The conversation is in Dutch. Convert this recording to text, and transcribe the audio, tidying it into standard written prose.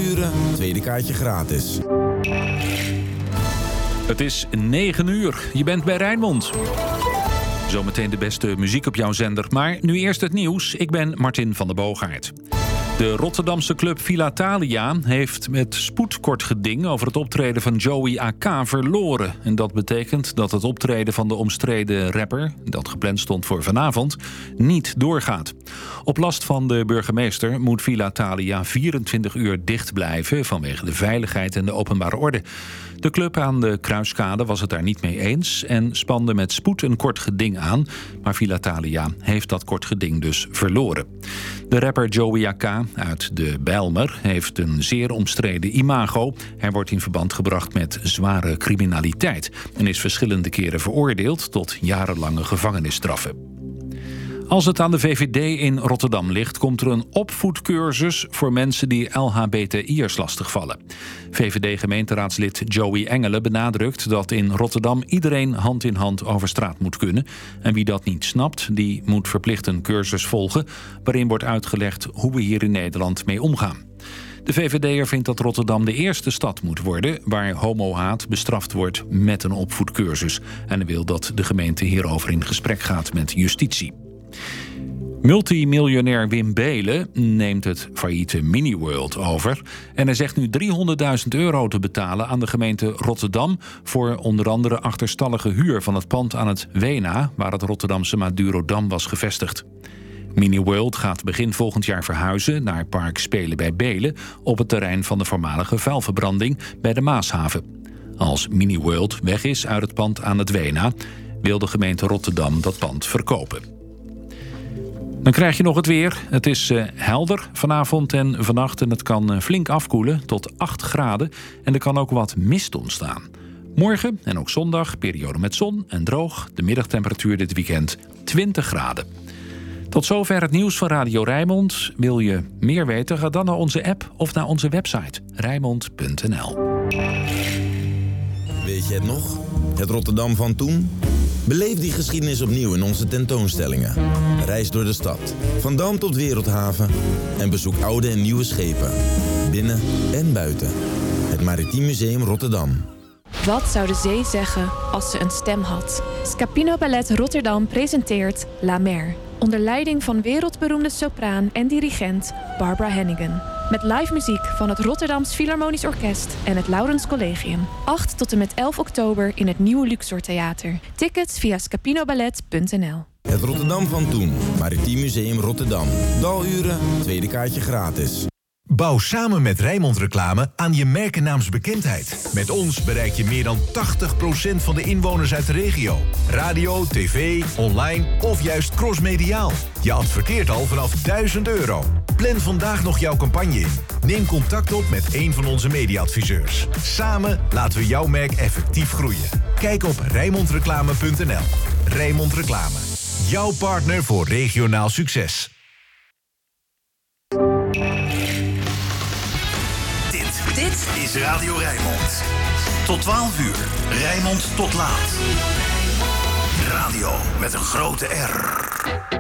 Daluren, tweede kaartje gratis. Het is 9 uur. Je bent bij Rijnmond. Zometeen de beste muziek op jouw zender. Maar nu eerst het nieuws. Ik ben Martin van der Boogaard. De Rotterdamse club Villa Thalia heeft met spoed kort geding over het optreden van Joey AK verloren. En dat betekent dat het optreden van de omstreden rapper, dat gepland stond voor vanavond, niet doorgaat. Op last van de burgemeester moet Villa Thalia 24 uur dicht blijven vanwege de veiligheid en de openbare orde. De club aan de Kruiskade was het daar niet mee eens en spande met spoed een kort geding aan. Maar Villa Thalia heeft dat kort geding dus verloren. De rapper Joey AK uit de Bijlmer heeft een zeer omstreden imago. Hij wordt in verband gebracht met zware criminaliteit en is verschillende keren veroordeeld tot jarenlange gevangenisstraffen. Als het aan de VVD in Rotterdam ligt, komt er een opvoedcursus voor mensen die LHBTI'ers lastigvallen. VVD-gemeenteraadslid Joey Engelen benadrukt dat in Rotterdam iedereen hand in hand over straat moet kunnen. En wie dat niet snapt, die moet verplicht een cursus volgen waarin wordt uitgelegd hoe we hier in Nederland mee omgaan. De VVD'er vindt dat Rotterdam de eerste stad moet worden waar homohaat bestraft wordt met een opvoedcursus. En hij wil dat de gemeente hierover in gesprek gaat met justitie. Multimiljonair Wim Beelen neemt het failliete Miniworld over. En hij zegt nu €300.000 te betalen aan de gemeente Rotterdam voor onder andere achterstallige huur van het pand aan het Wena, waar het Rotterdamse Madurodam was gevestigd. Miniworld gaat begin volgend jaar verhuizen naar Park Spelen bij Beelen op het terrein van de voormalige vuilverbranding bij de Maashaven. Als Miniworld weg is uit het pand aan het Wena, wil de gemeente Rotterdam dat pand verkopen. Dan krijg je nog het weer. Het is helder vanavond en vannacht en het kan flink afkoelen tot 8 graden. En er kan ook wat mist ontstaan. Morgen en ook zondag periode met zon en droog. De middagtemperatuur dit weekend 20 graden. Tot zover het nieuws van Radio Rijnmond. Wil je meer weten? Ga dan naar onze app of naar onze website rijnmond.nl. Weet je het nog? Het Rotterdam van toen? Beleef die geschiedenis opnieuw in onze tentoonstellingen. Reis door de stad, van Dam tot Wereldhaven en bezoek oude en nieuwe schepen. Binnen en buiten. Het Maritiem Museum Rotterdam. Wat zou de zee zeggen als ze een stem had? Scapino Ballet Rotterdam presenteert La Mer. Onder leiding van wereldberoemde sopraan en dirigent Barbara Hannigan. Met live muziek van het Rotterdams Philharmonisch Orkest en het Laurens Collegium. 8 tot en met 11 oktober in het Nieuwe Luxor Theater. Tickets via scapinoballet.nl. Het Rotterdam van toen. Maritiem Museum Rotterdam. Daluren, tweede kaartje gratis. Bouw samen met Rijnmond Reclame aan je merkennaamsbekendheid. Met ons bereik je meer dan 80% van de inwoners uit de regio. Radio, tv, online of juist crossmediaal. Je adverteert al vanaf €1000. Plan vandaag nog jouw campagne in. Neem contact op met een van onze mediaadviseurs. Samen laten we jouw merk effectief groeien. Kijk op rijnmondreclame.nl. Rijnmond Reclame. Jouw partner voor regionaal succes. Dit is Radio Rijnmond. Tot 12 uur. Rijnmond tot laat. Radio met een grote R.